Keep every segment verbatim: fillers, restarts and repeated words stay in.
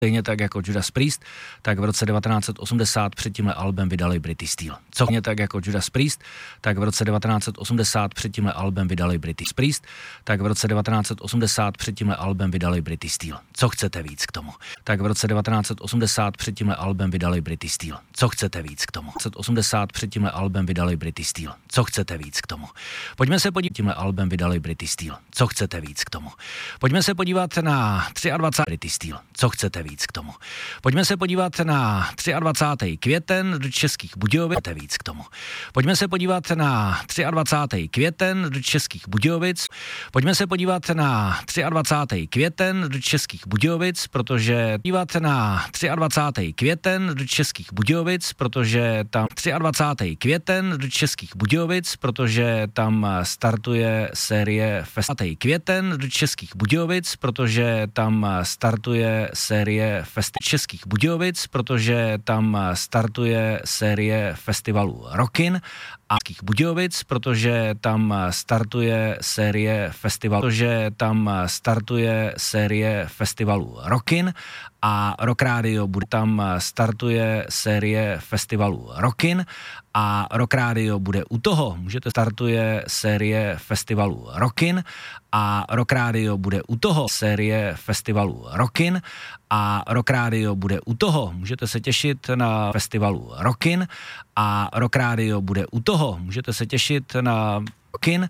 Stejně tak jako Judas Priest, tak v roce devatenáct set osmdesát před tímhle albem vydali Britty Steel. Co stejně tak jako Judas Priest, tak v roce devatenáct set osmdesát před tímhle albem vydali Britty Priest, tak v roce devatenáct set osmdesát před tímhle albem vydali Britty Steel. Co chcete víc k tomu? Tak v roce devatenáct set osmdesát před tímhle albem vydali Britty Steel. Co chcete víc k tomu? devatenáct set osmdesát před tímhle albem vydali Britty Steel. Co chcete víc k tomu? Pojďme se podívat, tímhle albem vydali Britty Steel. Co chcete víc k tomu? Pojďme se podívat na dvacátého třetího Britty Steel. Co chcete víc k tomu? Pojďme se podívat na dvacátého třetího květen do Českých Budějovic. Chcete víc k tomu? Pojďme se podívat na dvacátého třetího květen do Českých Budějovic. Pojďme se podívat na dvacátého třetího květen do Českých Budějovic, protože podívat na dvacátého třetího květen do Českých Budějovic, protože tam dvacátého třetího květen do Českých Budějovic, protože tam startuje série dvacátého květen do Českých Budějovic, protože tam startuje série fest Českých Budějovic, protože tam startuje série festivalů Rockin a Českých Budějovic, protože tam startuje série festivalů, protože tam startuje série festivalů Rockin a Rock Radio bude tam startuje série festivalů Rockin a Rock Radio bude u toho. Můžete startuje série festivalů Rockin a Rock Radio bude u toho. Série festivalů Rockin a Rock Radio bude u toho. Můžete se těšit na festivalu Rockin a Rock Radio bude u toho. Můžete se těšit na Rockin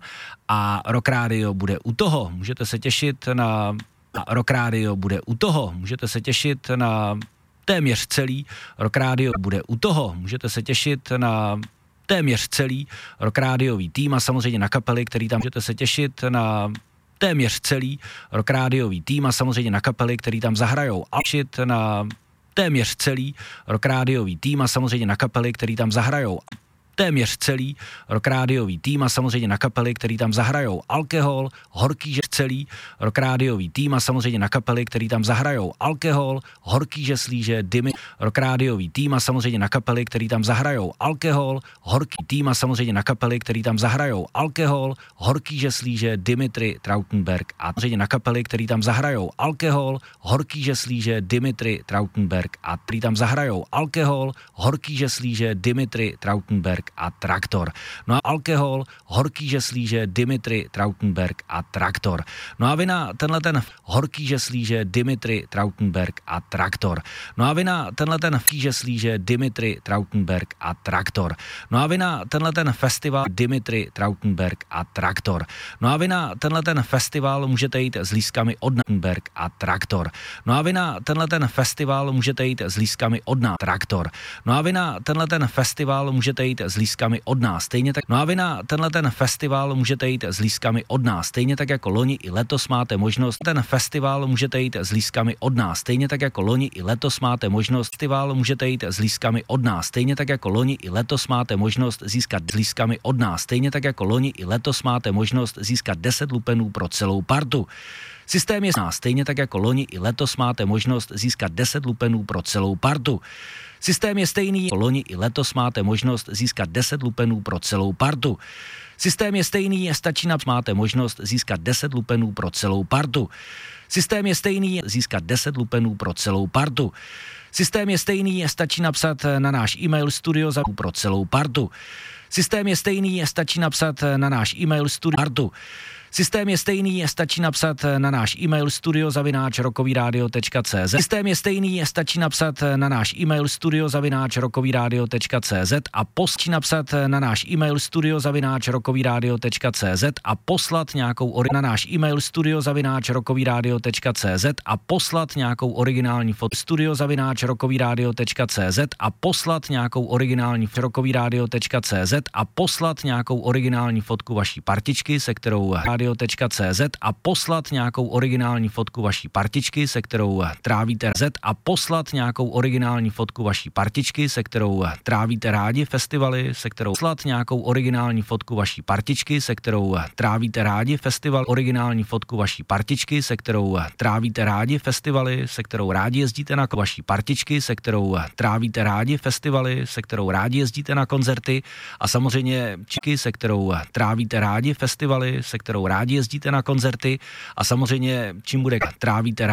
a Rock Radio bude u toho. Můžete se těšit na a Rock Radio bude u toho. Můžete se těšit na téměř celý Rock Radio bude u toho. Můžete se těšit na téměř celý Rock Radiový tým a samozřejmě na kapely, který tam můžete se těšit na téměř celý Rock Radiový tým a samozřejmě na kapely, který tam zahrajou a těšit na téměř celý Rock Radiový tým a samozřejmě na kapely, který tam zahrajou téměř celý Rock Radiový tým a samozřejmě na kapely, který tam zahrajou Alkohol, Horký že celý Rock Radiový tým a samozřejmě na kapely, který tam zahrajou Alkohol, Horký že slíže, Dymy, Rock Radiový tým a samozřejmě na kapely, který tam zahrajou Alkohol, Horký tým a samozřejmě na kapely, který tam zahrajou Alkohol, Horký že slíže, Dimitri Trautenberg a samozřejmě na kapely, který tam zahrajou Alkohol, Horký že slíže, Dimitri Trautenberg a který tam zahrajou Alkohol, Horký že slíže, Dimitri Trautenberg a Traktor. No a Alkohol, Horký že slíže, Dimitri Trautenberg a Traktor. No a vy na tenhle ten Horký že slíže, Dimitri Trautenberg a Traktor. No a vy na tenhle ten že slíže, Dimitri Trautenberg a Traktor. No a vy na tenhle ten festival Dimitri Trautenberg a Traktor. No a vy na tenhle ten festival můžete jít s lístkami od Trautenberg a Traktor. No a vy na tenhle ten festival můžete jít s lístkami od nás Traktor. No a vy na tenhle ten festival můžete jít s lístkami od nás. Stejně tak. No a vy na tenhle ten festival můžete jít s lístkami od nás. Stejně tak jako loni i letos máte možnost. Ten festival můžete jít s lístkami od nás. Stejně tak jako loni i letos máte možnost. Festival můžete jít s lístkami od nás. Stejně tak jako loni i letos máte možnost získat s lístkami od nás. Stejně tak jako loni i letos máte možnost získat deset lupenů pro celou partu. Systém je stejně tak jako loni i letos máte možnost získat deset lupenů pro celou partu. Systém je stejný, loni i letos máte možnost získat deset lupenů pro celou partu. Systém je stejný, stačí napsat, máte možnost získat deset lupenů pro celou partu. Systém je stejný, získat deset lupenů pro celou partu. Systém je stejný, stačí napsat na náš e-mail studio za pro celou partu. Systém je stejný, stačí napsat na náš e-mail studio partu. Systém je stejný, stačí napsat na náš e-mail studio zavináč rokovýradio tečka cé zet. Systém je stejný, stačí napsat na náš e-mail studio zavináč rokovýradio tečka cé zet a postačí napsat na náš e-mail studio zavináč rokovýradio tečka cé zet a poslat nějakou ori- na náš e-mail studio zavináč rokovýradio tečka cé zet a poslat nějakou originální fotku studio zavináč rokovýradio tečka cé zet a poslat nějakou originální rokovýradio tečka cé zet a poslat nějakou originální fotku vaší partičky, se kterou tečka cé zet a poslat nějakou originální fotku vaší partičky, se kterou trávíte Z a poslat nějakou originální fotku vaší partičky, se kterou trávíte rádi festivaly, se kterou poslat nějakou originální fotku vaší partičky, se kterou trávíte rádi festival, originální fotku vaší partičky, se kterou trávíte rádi festivaly, se kterou rádi jezdíte na vaší partičky, se kterou trávíte rádi festivaly, se kterou rádi jezdíte na koncerty a samozřejmě čiky, se kterou trávíte rádi festivaly, se kterou rádi jezdíte na koncerty a samozřejmě čím bude trávíte